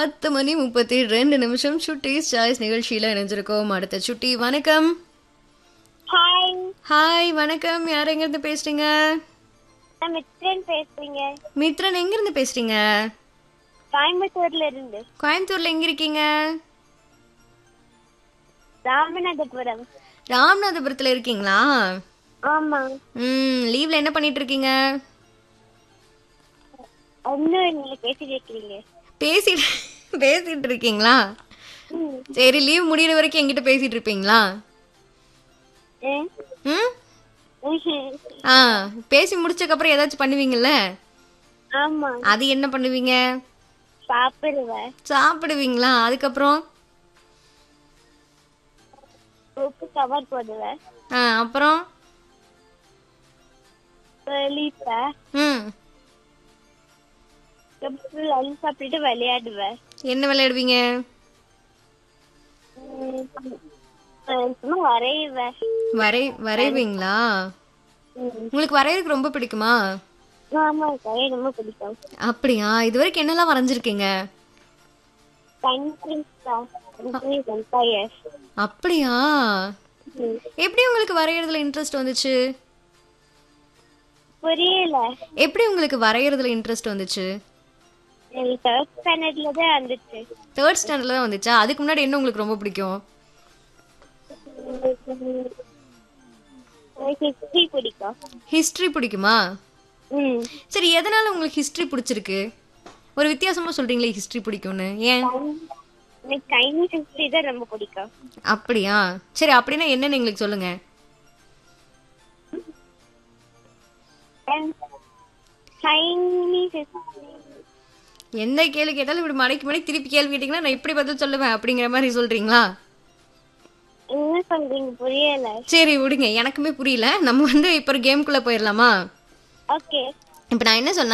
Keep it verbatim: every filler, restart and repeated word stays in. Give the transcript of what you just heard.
பத்து மணி முப்பத்தி ரெண்டு நிமிஷம் சுட்டீஸ் சாய்ஸ் நிகழ்ச்சியில இணைஞ்சிருக்கோம். அடுத்த சுட்டி வணக்கம். ஹாய், ஹாய் வணக்கம். யார் எங்க இருந்து பேசுறீங்க? நான் மித்ரன் பேசுறீங்க. மித்ரன் எங்க இருந்து பேசுறீங்க? கோயம்புத்தூர்ல இருந்து. கோயம்புத்தூர்ல எங்க இருக்கீங்க? ராமநாதபுரம். ராமநாதபுரத்துல இருக்கீங்களா? ஆமா. ம் லீவ்ல என்ன பண்ணிட்டு இருக்கீங்க? ஒன்னும் நீங்க பேசிட்டு இருக்கீங்க. பேசிட்டு பேசிட்டு இருக்கீங்களா? ம். சரி, லீவ் முடியிற வரைக்கும் என்கிட்ட பேசிட்டு இருப்பீங்களா? ஏ? ம் ம்ஹும். ஆ பேசி முடிச்சதுக்கு அப்புறம் ஏதாச்சும் பண்ணுவீங்கல்ல? ஆமா. அது என்ன பண்ணுவீங்க? சாப்பிடுவேன். சாப்பிடுவீங்களா? அதுக்கப்புறம் உப்பு கவர் போடுவேன். ஆ அப்புறம் வெளிப்பேன். ம் லஞ்ச் சாப்பிட்டு விளையாடுவேன். என்ன விளையாடுவீங்க? ம். சும்மா வரைவேன். வரை வரைவீங்களா? ம். உங்களுக்கு வரையறதுக்கு ரொம்ப பிடிக்குமா? ஆமா, கை ரொம்ப பிடிக்கும். அப்படியா? இது வரைக்கும் என்னெல்லாம் வரைஞ்சிருக்கீங்க? Countries countries empires. அப்படியா? எப்படி உங்களுக்கு வரையறதுல இன்ட்ரெஸ்ட் வந்துச்சு? புரியல. எப்படி உங்களுக்கு வரையறதுல இன்ட்ரெஸ்ட் வந்துச்சு? எனக்கு தேர்ட் ஸ்டாண்டர்ட்ல தான் வந்துச்சு. தேர்ட் ஸ்டாண்டர்ட்ல தான் வந்துச்சா? அதுக்கு முன்னாடி என்ன உங்களுக்கு ரொம்ப பிடிக்கும்? எனக்கு ஹிஸ்டரி பிடிக்கும். ஹிஸ்டரி பிடிக்குமா? ம். சரி, எதனால உங்களுக்கு ஹிஸ்டரி பிடிச்சிருக்கு? ஒரு வித்தியாசமா சொல்றீங்களே ஹிஸ்டரி பிடிக்கும்னு, ஏன்? எனக்கு சைனீஸ் ஹிஸ்டரி தான் ரொம்ப பிடிக்கும். அப்படியா? சரி, அப்படின்னா என்னன்னு எங்களுக்கு சொல்லுங்க. Chinese history. எந்த கேள்வி கேட்டாலும் இப்படி மடைக்கு மடைக்கு திருப்பி கேள்வி கேட்டீங்கன்னா நான் இப்படி பதில் சொல்லுவேன் அப்படிங்கிற மாதிரி சொல்றீங்களா? என்ன சொல்றீங்க? புரியல. சரி விடுங்க, எனக்குமே புரியல. நம்ம வந்து இப்ப ஒரு கேம்குள்ள போயிடலாமா? ஓகே. இப்ப நான் என்ன சொன்னேன்